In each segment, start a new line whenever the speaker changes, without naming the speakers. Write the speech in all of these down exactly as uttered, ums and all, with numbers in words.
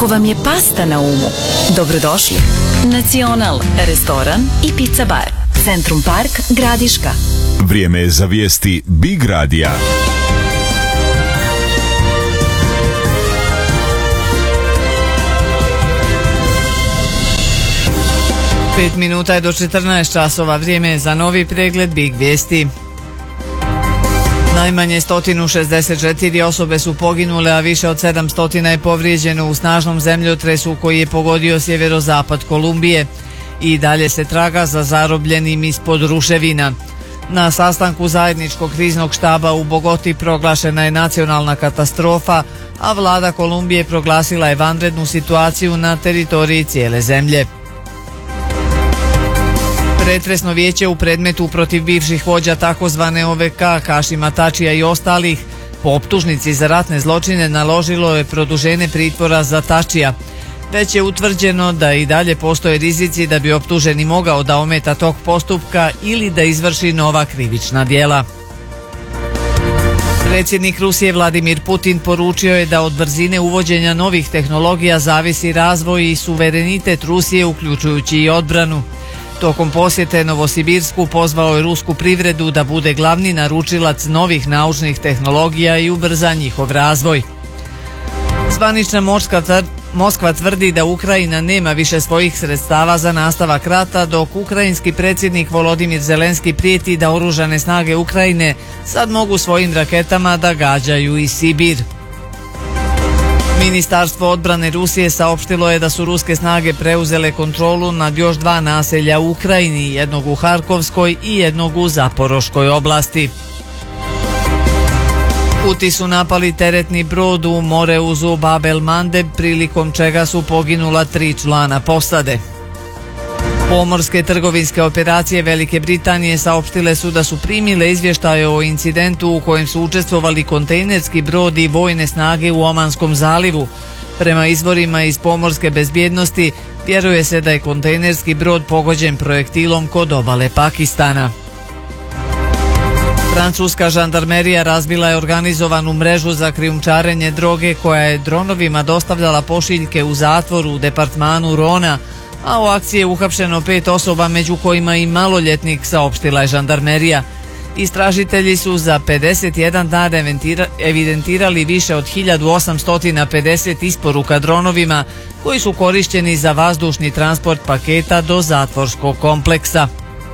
Ako vam je pasta na umu, dobrodošli. Nacional, restoran i pizza bar. Centrum Park, Gradiška.
Vrijeme je za vijesti Big Radija.
Pet minuta je do četrnaest časova, vrijeme je za novi pregled Big vijesti. Najmanje sto šezdeset četiri osobe su poginule, a više od sedamsto je povrijeđeno u snažnom zemljotresu koji je pogodio sjeverozapad Kolumbije. I dalje se traga za zarobljenim ispod ruševina. Na sastanku zajedničkog kriznog štaba u Bogoti proglašena je nacionalna katastrofa, a vlada Kolumbije proglasila je vanrednu situaciju na teritoriji cijele zemlje. Pretresno vijeće u predmetu protiv bivših vođa takozvane O V K, Hašima Tačija i ostalih, po optužnici za ratne zločine naložilo je produženje pritvora za Tačija. Već je utvrđeno da i dalje postoje rizici da bi optuženi mogao da ometa tok postupka ili da izvrši nova krivična djela. Predsjednik Rusije Vladimir Putin poručio je da od brzine uvođenja novih tehnologija zavisi razvoj i suverenitet Rusije, uključujući i odbranu. Tokom posjete Novosibirsku pozvao je rusku privredu da bude glavni naručilac novih naučnih tehnologija i ubrza njihov razvoj. Zvanična Moskva tvrdi da Ukrajina nema više svojih sredstava za nastavak rata, dok ukrajinski predsjednik Volodimir Zelenski prijeti da oružane snage Ukrajine sad mogu svojim raketama da gađaju i Sibir. Ministarstvo odbrane Rusije saopštilo je da su ruske snage preuzele kontrolu nad još dva naselja u Ukrajini, jednog u Harkovskoj i jednog u Zaporoškoj oblasti. Huti su napali teretni brod u Moreuzu Bab el Mandeb, prilikom čega su poginula tri člana posade. Pomorske trgovinske operacije Velike Britanije saopštile su da su primile izvještaje o incidentu u kojem su učestvovali kontejnerski brod i vojne snage u Omanskom zalivu. Prema izvorima iz pomorske bezbjednosti, vjeruje se da je kontejnerski brod pogođen projektilom kod obale Pakistana. Francuska žandarmerija razbila je organizovanu mrežu za krijumčarenje droge koja je dronovima dostavljala pošiljke u zatvoru u departmanu Rona, a u akciji je uhapšeno pet osoba, među kojima i maloljetnik, saopštila je žandarmerija. Istražitelji su za pedeset jedan dan evidentirali više od hiljadu osamsto pedeset isporuka dronovima koji su korišteni za vazdušni transport paketa do zatvorskog kompleksa.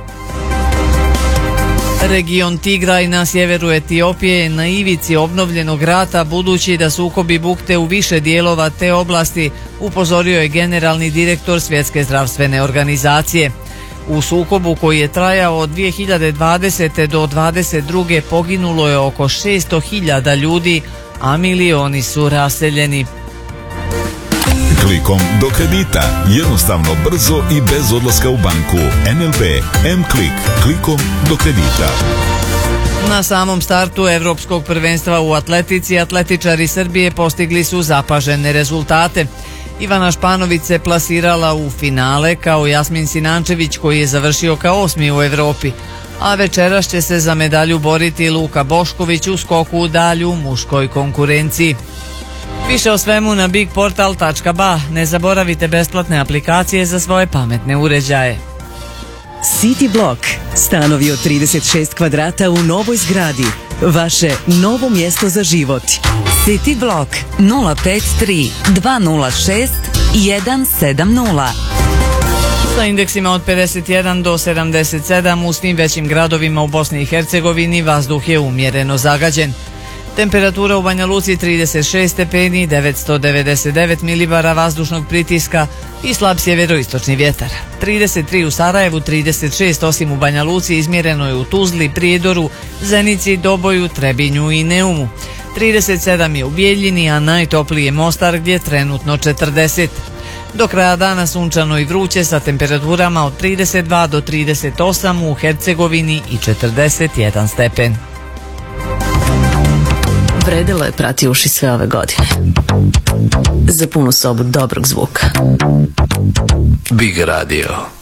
Region Tigraj na sjeveru Etiopije je na ivici obnovljenog rata, budući da sukobi bukte u više dijelova te oblasti, upozorio je generalni direktor Svjetske zdravstvene organizacije. U sukobu koji je trajao od dvije hiljade dvadesete do dvadeset druge poginulo je oko šesto hiljada ljudi, a milioni su raseljeni.
Klikom do kredita. Jednostavno, brzo i bez odlaska u banku. N L B M-Klik. Klikom do kredita.
Na samom startu Evropskog prvenstva u atletici atletičari Srbije postigli su zapažene rezultate. Ivana Španović se plasirala u finale kao Jasmin Sinančević, koji je završio kao osmi u Evropi. A večeras će se za medalju boriti Luka Bošković u skoku u dalju u muškoj konkurenciji. Više o svemu na bigportal tačka ba. Ne zaboravite besplatne aplikacije za svoje pametne uređaje.
City Block. Stanovi od trideset šest kvadrata u novoj zgradi. Vaše novo mjesto za život.
City Block nula pet tri dva nula šest jedan sedam nula.
Sa indeksima od pedeset jedan do sedamdeset sedam u svim većim gradovima u Bosni i Hercegovini vazduh je umjereno zagađen. Temperatura u Banja Luci trideset šest stepeni, devetsto devedeset devet milibara vazdušnog pritiska i slab sjeveroistočni vjetar. trideset tri u Sarajevu, trideset šest osim u Banja Luci izmjereno je u Tuzli, Prijedoru, Zenici, Doboju, Trebinju i Neumu. trideset sedam je u Bijeljini, a najtopliji je Mostar gdje je trenutno četrdeset. Do kraja dana sunčano i vruće sa temperaturama od trideset dva do trideset osam u Hercegovini i četrdeset jedan stepen.
Vredilo je prati uši sve ove godine. Za punu sobu dobrog zvuka.
Big Radio.